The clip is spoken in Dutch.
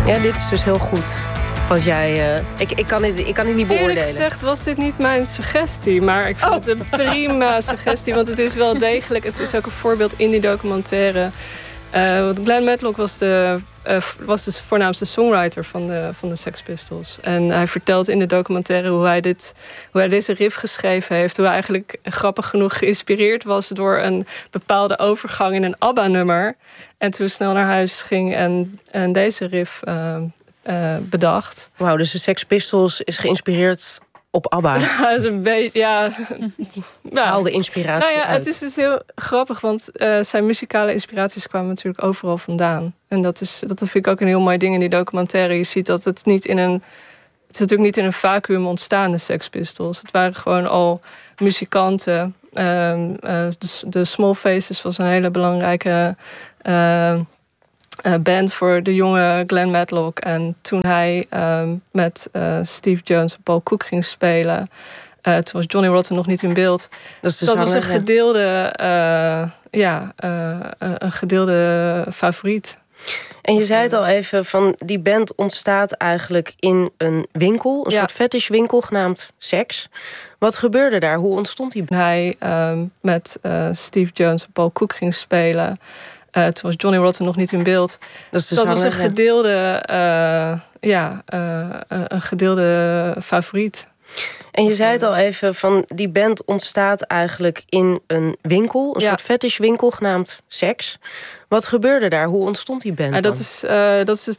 Ja, dit is dus heel goed. Wat jij... Ik kan dit niet beoordelen. Eerlijk gezegd was dit niet mijn suggestie. Maar ik vond het een prima suggestie. Want het is wel degelijk... Het is ook een voorbeeld in die documentaire. Want Glenn Matlock was de voornaamste songwriter van de Sex Pistols. En hij vertelt in de documentaire hoe hij deze riff geschreven heeft. Hoe hij eigenlijk grappig genoeg geïnspireerd was door een bepaalde overgang in een ABBA-nummer. En toen snel naar huis ging en deze riff bedacht. Wauw, dus de Sex Pistols is geïnspireerd op ABBA. Ja, het is een beetje... Ja. Haal de inspiratie uit. Het is dus heel grappig, want zijn muzikale inspiraties kwamen natuurlijk overal vandaan. En dat vind ik ook een heel mooi ding in die documentaire. Je ziet dat het is natuurlijk niet in een vacuüm ontstaan, de Sex Pistols. Het waren gewoon al muzikanten. De Small Faces was een hele belangrijke band voor de jonge Glenn Matlock. En toen hij met Steve Jones en Paul Cook ging spelen... toen was Johnny Rotten nog niet in beeld. Dat was een gedeelde favoriet. En je zei het al even, van die band ontstaat eigenlijk in een winkel. Een soort fetishwinkel genaamd Sex. Wat gebeurde daar? Hoe ontstond die band? Hij met Steve Jones en Paul Cook ging spelen... toen was Johnny Rotten nog niet in beeld. Dat was een gedeelde favoriet. En je zei het al even, van die band ontstaat eigenlijk in een winkel. Een soort fetishwinkel genaamd Sex. Wat gebeurde daar? Hoe ontstond die band dan? Dat is dus